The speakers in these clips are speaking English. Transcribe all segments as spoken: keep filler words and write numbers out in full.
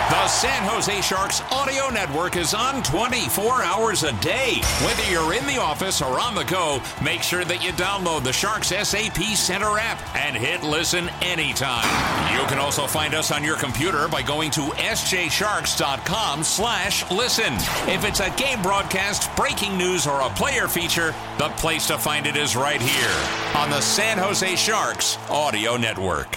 The San Jose Sharks audio network is on twenty-four hours a day. Whether you're in the office or on the go, make sure that you download the Sharks S A P Center app and hit listen anytime. You can also find us on your computer by going to s j sharks dot com slash listen. If it's a game broadcast, breaking news, or a player feature, the place to find it is right here on the San Jose Sharks audio network.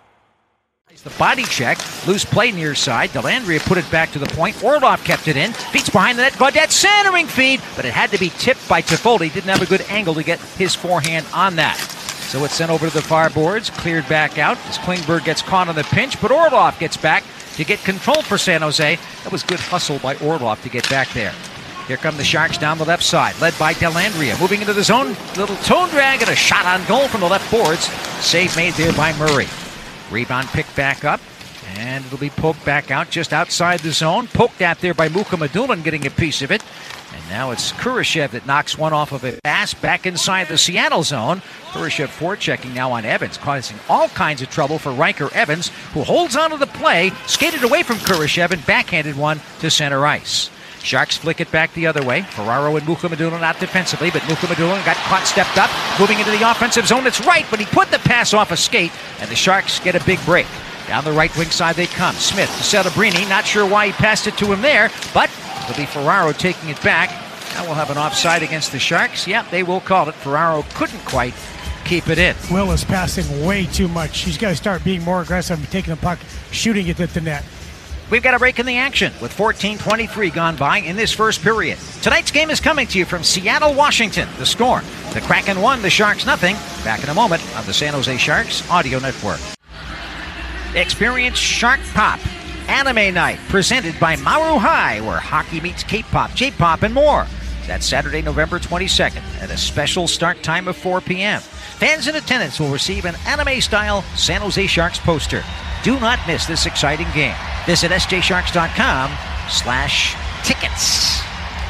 The body check, loose play near side. Dellandrea put it back to the point. Orlov kept it in. Feeds behind the net. Gaudette centering feed, but it had to be tipped by Toffoli. Didn't have a good angle to get his forehand on that. So it's sent over to the far boards, cleared back out as Klingberg gets caught on the pinch, but Orlov gets back to get control for San Jose. That was good hustle by Orlov to get back there. Here come the Sharks down the left side, led by Dellandrea. Moving into the zone, little toe drag and a shot on goal from the left boards. Save made there by Murray. Rebound picked back up, and it'll be poked back out just outside the zone. Poked at there by Mukhamadullin getting a piece of it. And now it's Kurashev that knocks one off of a pass back inside the Seattle zone. Kurashev forechecking now on Evans, causing all kinds of trouble for Riker Evans, who holds onto the play, skated away from Kurashev, and backhanded one to center ice. Sharks flick it back the other way. Ferraro and Mukhamadullin out defensively, but Mukhamadullin got caught, stepped up, moving into the offensive zone. It's right, but he put the pass off a skate, and the Sharks get a big break. Down the right wing side they come. Smith to Celebrini. Not sure why he passed it to him there, but it'll be Ferraro taking it back. Now we'll have an offside against the Sharks. Yep, they will call it. Ferraro couldn't quite keep it in. Will is passing way too much. He's got to start being more aggressive and taking the puck, shooting it at the net. We've got a break in the action with fourteen twenty-three gone by in this first period. Tonight's game is coming to you from Seattle, Washington. The score, the Kraken one, the Sharks nothing. Back in a moment on the San Jose Sharks Audio Network. Experience Shark Pop Anime Night, presented by Maru High, where hockey meets K-pop, J-pop, and more. That's Saturday, November twenty-second, at a special start time of four p.m. Fans in attendance will receive an anime-style San Jose Sharks poster. Do not miss this exciting game. Visit s j sharks dot com slash tickets.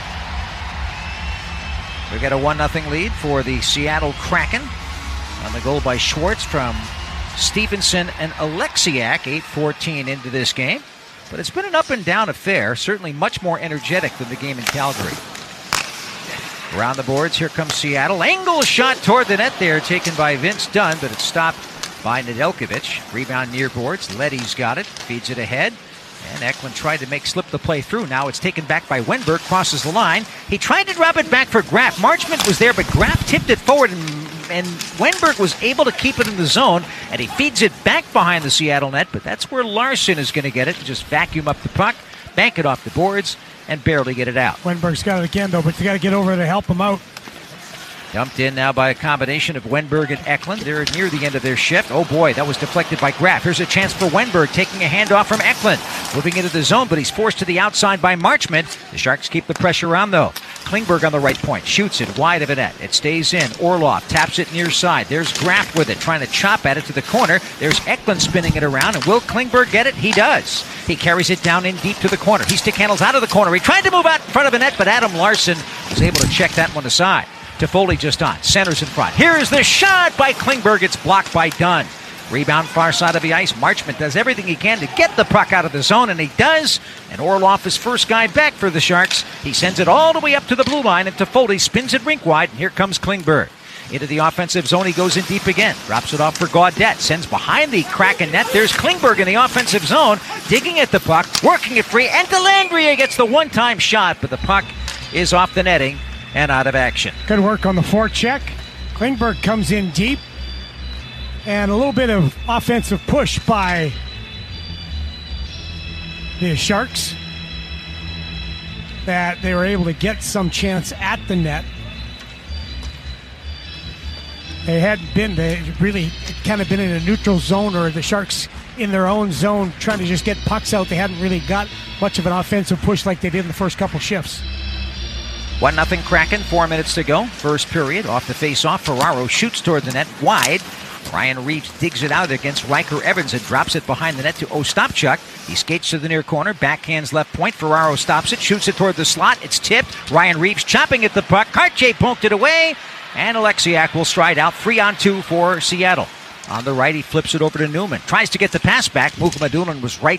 We've got a one nothing lead for the Seattle Kraken. On the goal by Schwartz from Stevenson and Alexiak, eight fourteen into this game. But it's been an up-and-down affair, certainly much more energetic than the game in Calgary. Around the boards, here comes Seattle. Angle shot toward the net there, taken by Vince Dunn, but it's stopped by Nedeljkovic. Rebound near boards. Leddy's got it. Feeds it ahead. And Eklund tried to make slip the play through. Now it's taken back by Wenberg. Crosses the line. He tried to drop it back for Graf. Marchment was there, but Graf tipped it forward, and, and Wenberg was able to keep it in the zone. And he feeds it back behind the Seattle net, but that's where Larson is going to get it. Just vacuum up the puck, bank it off the boards, and barely get it out. Wenberg's got it again, though, but you got to get over to help him out. Dumped in now by a combination of Wenberg and Eklund. They're near the end of their shift. Oh boy, that was deflected by Graf. Here's a chance for Wenberg, taking a handoff from Eklund. Moving into the zone, but he's forced to the outside by Marchment. The Sharks keep the pressure on, though. Klingberg on the right point. Shoots it wide of the net. It stays in. Orlov taps it near side. There's Graf with it, trying to chop at it to the corner. There's Eklund spinning it around, and will Klingberg get it? He does. He carries it down in deep to the corner. He stick handles out of the corner. He tried to move out in front of the net, but Adam Larson was able to check that one aside. Toffoli just on. Centers in front. Here is the shot by Klingberg. It's blocked by Dunn. Rebound far side of the ice. Marchment does everything he can to get the puck out of the zone, and he does. And Orlov is first guy back for the Sharks. He sends it all the way up to the blue line, and Toffoli spins it rink wide, and here comes Klingberg. Into the offensive zone, he goes in deep again. Drops it off for Gaudette. Sends behind the Kraken net. There's Klingberg in the offensive zone, digging at the puck, working it free, and Dellandrea gets the one-time shot, but the puck is off the netting and out of action. Good work on the forecheck. Klingberg comes in deep, and a little bit of offensive push by the Sharks, that they were able to get some chance at the net. They hadn't been, they really kind of been in a neutral zone, or the Sharks in their own zone trying to just get pucks out. They hadn't really got much of an offensive push like they did in the first couple shifts. one nothing Kraken, four minutes to go. First period, off the face-off. Ferraro shoots toward the net, wide. Ryan Reeves digs it out against Riker Evans and drops it behind the net to Ostapchuk. He skates to the near corner, backhands left point. Ferraro stops it, shoots it toward the slot. It's tipped. Ryan Reeves chopping at the puck. Cartier poked it away, and Alexiak will stride out. Three on two for Seattle. On the right, he flips it over to Newman. Tries to get the pass back. Mukhamadullin was right